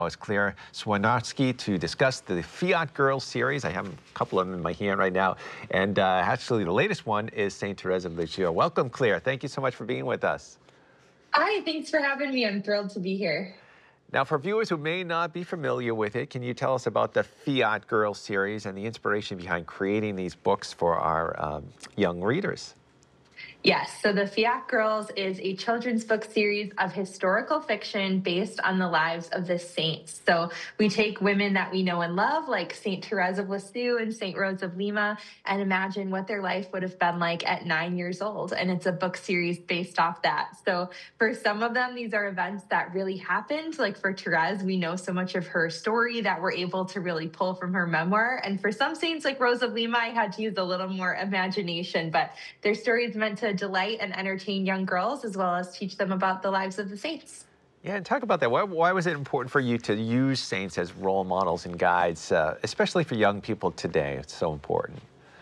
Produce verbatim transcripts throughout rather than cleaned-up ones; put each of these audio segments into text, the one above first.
It's Claire Swinarski to discuss the Fiat Girls series. I have a couple of them in my hand right now. And uh, actually, the latest one is Saint Therese of Lisieux. Welcome, Claire. Thank you so much for being with us. Hi, thanks for having me. I'm thrilled to be here. Now, for viewers who may not be familiar with it, can you tell us about the Fiat Girls series and the inspiration behind creating these books for our um, young readers? Yes, so the Fiat Girls is a children's book series of historical fiction based on the lives of the saints. So we take women that we know and love, like Saint Therese of Lisieux and Saint Rose of Lima, and imagine what their life would have been like at nine years old. And it's a book series based off that. So for some of them, these are events that really happened. Like for Therese, we know so much of her story that we're able to really pull from her memoir. And for some saints like Rose of Lima, I had to use a little more imagination, but their story is meant to delight and entertain young girls as well as teach them about the lives of the saints. Yeah, and talk about that. Why, why was it important for you to use saints as role models and guides, uh, especially for young people today? It's so important.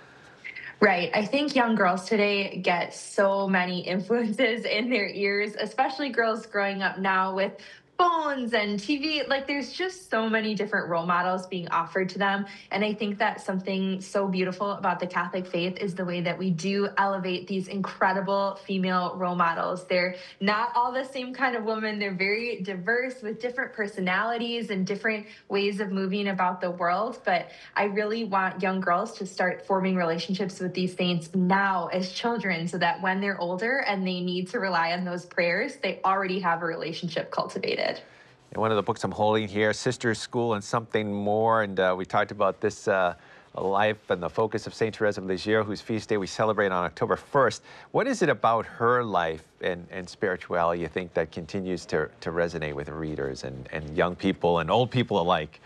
Right. I think young girls today get so many influences in their ears, especially girls growing up now with phones and T V. Like there's just so many different role models being offered to them. And I think that something so beautiful about the Catholic faith is the way that we do elevate these incredible female role models. They're not all the same kind of woman. They're very diverse with different personalities and different ways of moving about the world. But I really want young girls to start forming relationships with these saints now as children so that when they're older and they need to rely on those prayers, they already have a relationship cultivated. And one of the books I'm holding here, Sister's School and Something More, and uh, we talked about this uh, life and the focus of Saint Therese of Lisieux, whose feast day we celebrate on October first. What is it about her life and, and spirituality you think that continues to, to resonate with readers and, and young people and old people alike?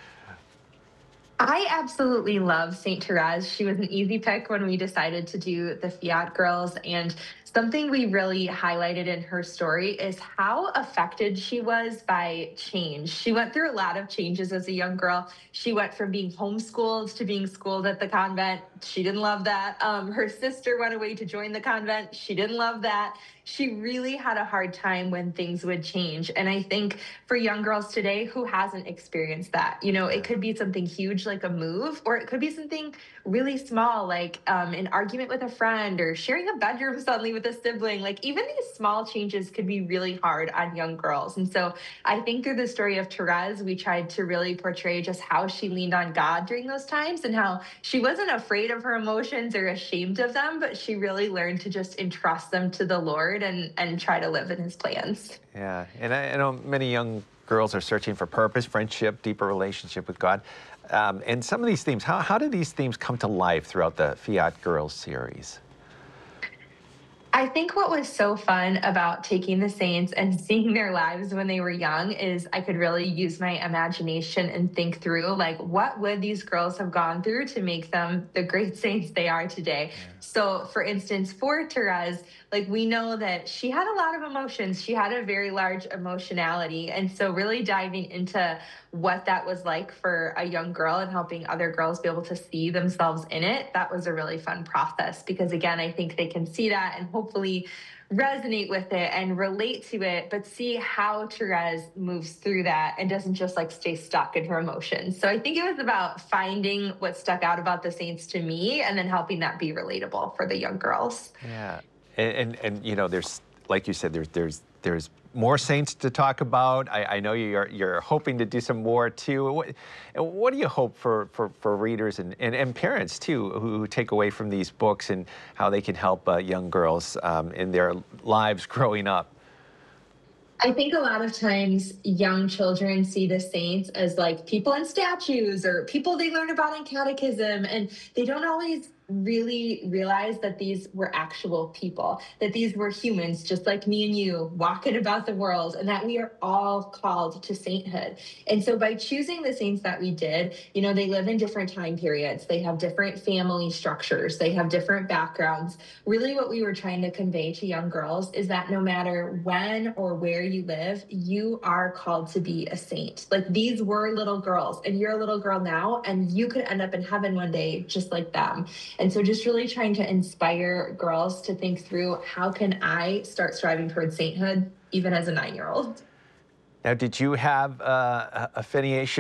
I absolutely love Saint Therese. She was an easy pick when we decided to do the Fiat Girls. And something we really highlighted in her story is how affected she was by change. She went through a lot of changes as a young girl. She went from being homeschooled to being schooled at the convent. She didn't love that. Um, her sister went away to join the convent. She didn't love that. She really had a hard time when things would change. And I think for young girls today, who hasn't experienced that? You know, it could be something huge like a move, or it could be something really small like um, an argument with a friend or sharing a bedroom suddenly with a sibling. Like even these small changes could be really hard on young girls. And so I think through the story of Therese, we tried to really portray just how she leaned on God during those times and how she wasn't afraid of her emotions or ashamed of them, but she really learned to just entrust them to the Lord and, and try to live in his plans. Yeah, and I, I know many young girls are searching for purpose, friendship, deeper relationship with God. Um, and some of these themes, how, how do these themes come to life throughout the Fiat Girls series? I think what was so fun about taking the saints and seeing their lives when they were young is I could really use my imagination and think through, like, what would these girls have gone through to make them the great saints they are today? Yeah. So, for instance, for Therese, like, we know that she had a lot of emotions. She had a very large emotionality. And so really diving into what that was like for a young girl and helping other girls be able to see themselves in it, that was a really fun process because, again, I think they can see that and hopefully resonate with it and relate to it, but see how Therese moves through that and doesn't just like stay stuck in her emotions. So I think it was about finding what stuck out about the saints to me and then helping that be relatable for the young girls. Yeah. And, and, and you know, there's, like you said, there's, there's, there's more saints to talk about. I, I know you're, you're hoping to do some more too. What, what do you hope for, for, for readers and, and, and parents too, who take away from these books and how they can help uh, young girls um, in their lives growing up? I think a lot of times young children see the saints as like people in statues or people they learn about in catechism, and they don't always really realize that these were actual people, that these were humans just like me and you walking about the world, and that we are all called to sainthood. And so by choosing the saints that we did, you know, they live in different time periods. They have different family structures. They have different backgrounds. Really what we were trying to convey to young girls is that no matter when or where you live, you are called to be a saint. Like these were little girls and you're a little girl now, and you could end up in heaven one day just like them. And so just really trying to inspire girls to think through, how can I start striving towards sainthood even as a nine-year-old? Now, did you have uh, a affiliation